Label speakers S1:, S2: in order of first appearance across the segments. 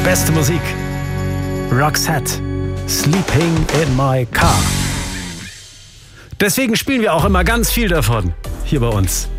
S1: beste Musik. Roxette, Sleeping in My Car. Deswegen spielen wir auch immer ganz viel davon hier bei uns.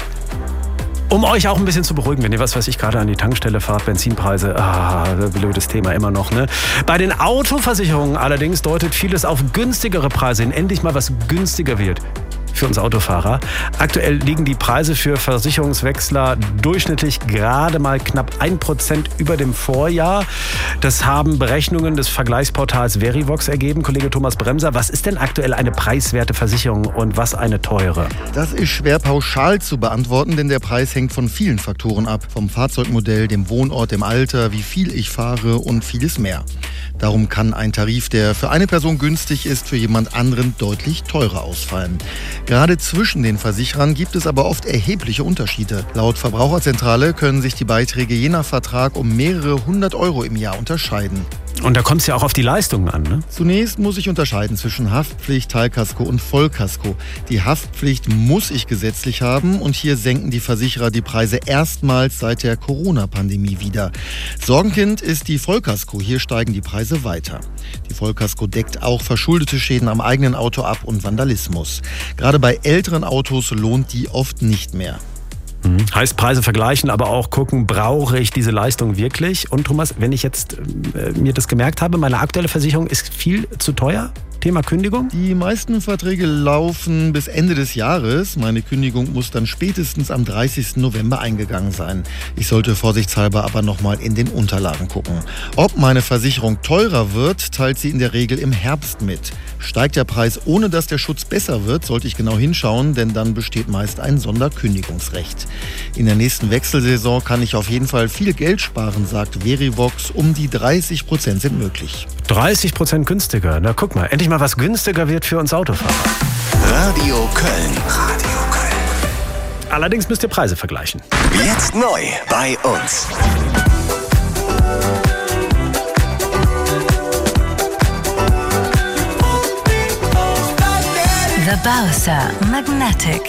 S1: Um euch auch ein bisschen zu beruhigen, wenn ihr gerade an die Tankstelle fahrt, Benzinpreise, blödes Thema immer noch, ne? Bei den Autoversicherungen allerdings deutet vieles auf günstigere Preise hin. Endlich mal was günstiger wird für uns Autofahrer. Aktuell liegen die Preise für Versicherungswechsler durchschnittlich gerade mal knapp 1% über dem Vorjahr. Das haben Berechnungen des Vergleichsportals Verivox ergeben. Kollege Thomas Bremser, was ist denn aktuell eine preiswerte Versicherung und was eine teure?
S2: Das ist schwer pauschal zu beantworten, denn der Preis hängt von vielen Faktoren ab. Vom Fahrzeugmodell, dem Wohnort, dem Alter, wie viel ich fahre und vieles mehr. Darum kann ein Tarif, der für eine Person günstig ist, für jemand anderen deutlich teurer ausfallen. Gerade zwischen den Versicherern gibt es aber oft erhebliche Unterschiede. Laut Verbraucherzentrale können sich die Beiträge je nach Vertrag um mehrere 100 € im Jahr unterscheiden.
S1: Und da kommt es ja auch auf die Leistungen an, ne?
S2: Zunächst muss ich unterscheiden zwischen Haftpflicht, Teilkasko und Vollkasko. Die Haftpflicht muss ich gesetzlich haben und hier senken die Versicherer die Preise erstmals seit der Corona-Pandemie wieder. Sorgenkind ist die Vollkasko, hier steigen die Preise weiter. Die Vollkasko deckt auch verschuldete Schäden am eigenen Auto ab und Vandalismus. Gerade bei älteren Autos lohnt die oft nicht mehr.
S1: Heißt Preise vergleichen, aber auch gucken, brauche ich diese Leistung wirklich? Und Thomas, wenn ich jetzt mir das gemerkt habe, meine aktuelle Versicherung ist viel zu teuer? Thema Kündigung?
S2: Die meisten Verträge laufen bis Ende des Jahres. Meine Kündigung muss dann spätestens am 30. November eingegangen sein. Ich sollte vorsichtshalber aber nochmal in den Unterlagen gucken. Ob meine Versicherung teurer wird, teilt sie in der Regel im Herbst mit. Steigt der Preis, ohne dass der Schutz besser wird, sollte ich genau hinschauen, denn dann besteht meist ein Sonderkündigungsrecht. In der nächsten Wechselsaison kann ich auf jeden Fall viel Geld sparen, sagt Verivox. Um die 30% sind möglich.
S1: 30% günstiger? Na guck mal, endlich mal was günstiger wird für uns Autofahrer.
S3: Radio Köln. Radio Köln.
S1: Allerdings müsst ihr Preise vergleichen.
S3: Jetzt neu bei uns.
S4: The Bowser Magnetic.